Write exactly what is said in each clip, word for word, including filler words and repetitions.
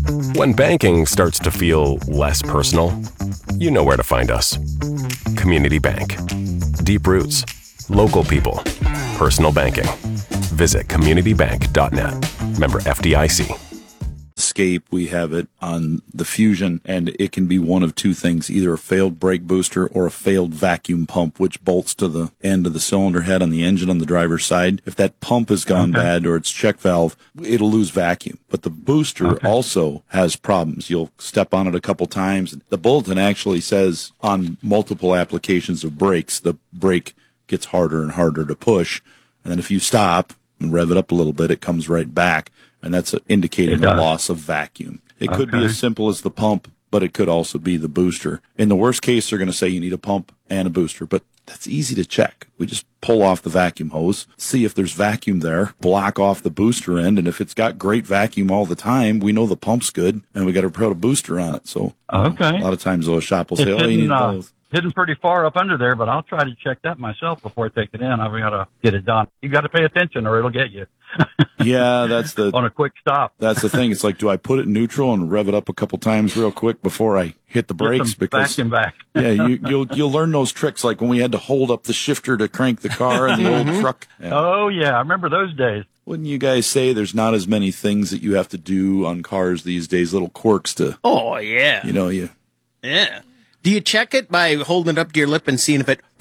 When banking starts to feel less personal, you know where to find us. Community Bank. Deep roots, local people, personal banking. Visit community bank dot net. Member F D I C. Escape, we have it on the Fusion, and it can be one of two things, either a failed brake booster or a failed vacuum pump, which bolts to the end of the cylinder head on the engine on the driver's side. If that pump has gone okay. bad or its check valve, it'll lose vacuum. But the booster okay. also has problems. You'll step on it a couple times. The bulletin actually says on multiple applications of brakes, the brake gets harder and harder to push. And then if you stop and rev it up a little bit, it comes right back. And that's indicating a loss of vacuum. It okay. could be as simple as the pump, but it could also be the booster. In the worst case, they're going to say you need a pump and a booster, but that's easy to check. We just pull off the vacuum hose, see if there's vacuum there, block off the booster end, and if it's got great vacuum all the time, we know the pump's good, and we got to put a booster on it. So okay. a lot of times those shop will say, oh, you need uh, both. Hidden pretty far up under there, but I'll try to check that myself before I take it in. I've got to get it done. You got to pay attention or it'll get you. Yeah, that's the on a quick stop. That's the thing. It's like, do I put it in neutral and rev it up a couple times real quick before I hit the brakes? Because back and back. yeah, you, you'll you'll learn those tricks, like when we had to hold up the shifter to crank the car in the old truck. Yeah. Oh yeah, I remember those days. Wouldn't you guys say there's not as many things that you have to do on cars these days? Little quirks to. Oh yeah. You know you. Yeah. Do you check it by holding it up to your lip and seeing if it?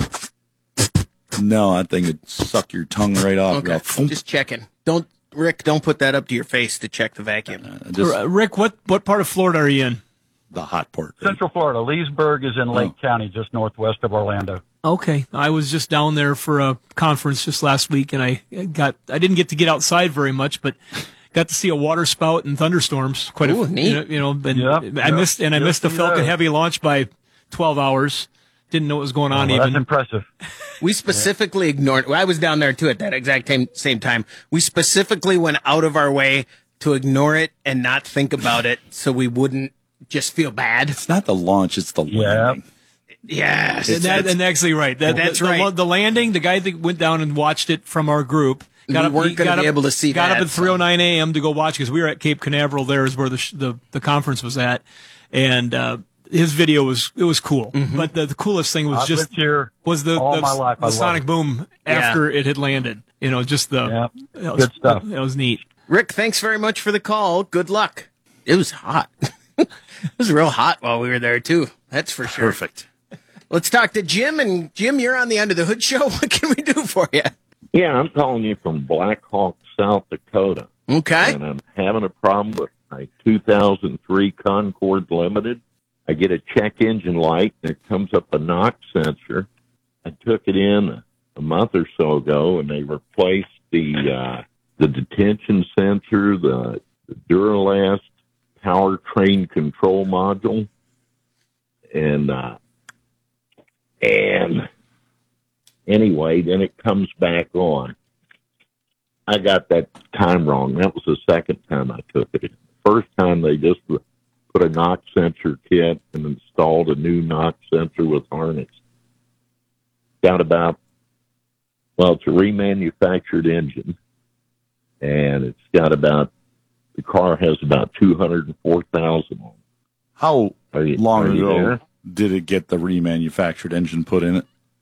No, I think it'd suck your tongue right off. Okay, just checking. Don't, Rick, don't put that up to your face to check the vacuum. Uh, just, uh, Rick, what, what part of Florida are you in? The hot part. Central Florida. Leesburg is in Lake oh. County, just northwest of Orlando. Okay. I was just down there for a conference just last week, and I got I didn't get to get outside very much, but got to see a water spout and thunderstorms. Quite Ooh, a neat. You know, you know and yep, I yep, missed and I yep, missed the Falcon yep. Heavy launch by twelve hours. Didn't know what was going on oh, well, even. That's impressive. We specifically ignored, I was down there too at that exact same, same time. We specifically went out of our way to ignore it and not think about it so we wouldn't just feel bad. It's not the launch, it's the landing. Yes. And, that, and actually right. That, that's the, right. The, the landing, the guy that went down and watched it from our group. Got we up, weren't going to be able to see got that. Got up at three oh nine a.m. to go watch because we were at Cape Canaveral. There is where the, sh- the, the conference was at. And, uh, his video was it was cool, mm-hmm. but the, the coolest thing was I've just here was the all the, my life. the sonic it. boom after yeah. it had landed. You know, just the yeah. it was, good stuff. It was neat. Rick, thanks very much for the call. Good luck. It was hot. It was real hot while we were there too. That's for sure. Perfect. Let's talk to Jim. And Jim, you're on the Under the Hood show. What can we do for you? Yeah, I'm calling you from Black Hawk, South Dakota. Okay. And I'm having a problem with my two thousand three Concord Limited. I get a check engine light, and it comes up a knock sensor. I took it in a month or so ago, and they replaced the uh, the detention sensor, the, the Duralast powertrain control module, and uh, and anyway, then it comes back on. I got that time wrong. That was the second time I took it. First time they just put a knock sensor kit and installed a new knock sensor with harness. Got about, well, it's a remanufactured engine, and it's got about, the car has about two hundred four thousand on it. How you, long ago there? Did it get the remanufactured engine put in it?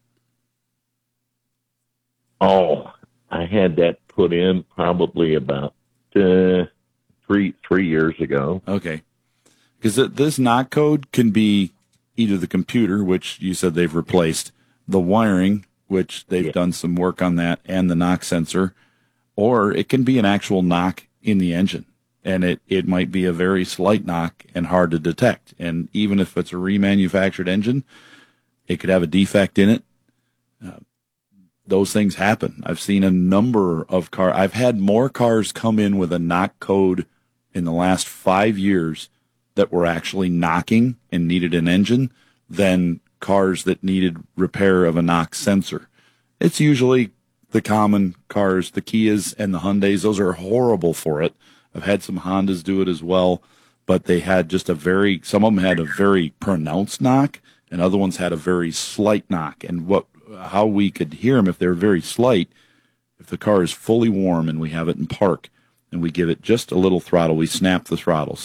Oh, I had that put in probably about uh, three three years ago. Okay. Because this knock code can be either the computer, which you said they've replaced, the wiring, which they've yeah. done some work on that, and the knock sensor, or it can be an actual knock in the engine. And it, it might be a very slight knock and hard to detect. And even if it's a remanufactured engine, it could have a defect in it. Uh, those things happen. I've seen a number of cars. I've had more cars come in with a knock code in the last five years that were actually knocking and needed an engine than cars that needed repair of a knock sensor. It's usually the common cars, the Kias and the Hyundais. Those are horrible for it. I've had some Hondas do it as well, but they had just a very, some of them had a very pronounced knock and other ones had a very slight knock. And what, how we could hear them if they're very slight, if the car is fully warm and we have it in park and we give it just a little throttle, we snap the throttle.